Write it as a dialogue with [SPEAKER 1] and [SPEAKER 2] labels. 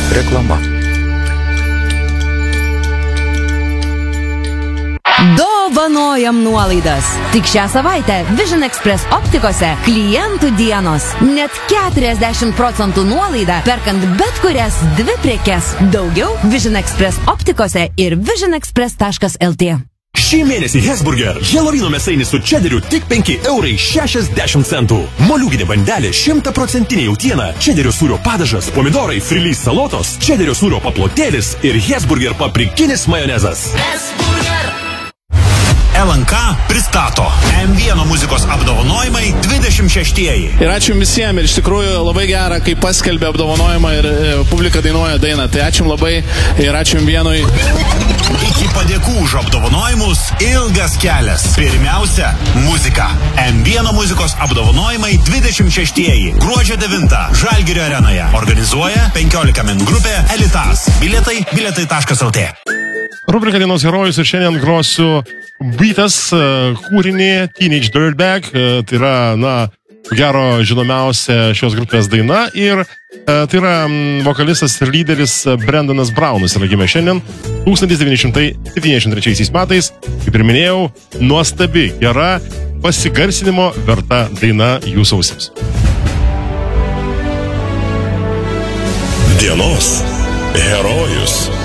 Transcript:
[SPEAKER 1] Reklama.
[SPEAKER 2] Dovanojam nuolaidas. Tik šią savaitę Vision Express optikose klientų dienos. Net 40% nuolaida, perkant bet kurias 2 prekes. Daugiau Vision Express optikose ir visionexpress.lt.
[SPEAKER 3] Šį mėnesį Hesburger Helovino mėsainis su čederiu tik 5,60 €. Moliūginė bandelė 100% jautiena, čederio sūrio padažas, pomidorai, frilys salotos, čederio sūrio paplotėlis ir Hesburger paprikinis majonezas.
[SPEAKER 4] LNK pristato M1 muzikos apdovanojimai 26-ieji.
[SPEAKER 5] Ir ačiū visiems, ir iš tikrųjų labai gera, kai paskelbė apdovanojimą ir publika dainuoja dainą. Tai ačiū labai ir ačiū M1.
[SPEAKER 4] Iki padėkų už apdovanojimus ilgas kelias. Pirmiausia, muzika. M1 muzikos apdovanojimai 26-ieji. Gruodžio 9 Žalgirio arenoje. Organizuoja 15 min grupė Elitas. Biletai.lt.
[SPEAKER 6] Rubrika Dienos herojus ir šiandien grosiu Beatas kūrinį Teenage Dirtbag. Tai yra, gero žinomiausia šios grupės daina ir tai yra vokalistas ir lyderis Brendanas Braunas yra gimęs šiandien 1973 metais. Kaip ir minėjau, nuostabi, gera, pasigarsinimo verta daina jūsų ausims.
[SPEAKER 3] Dienos herojus.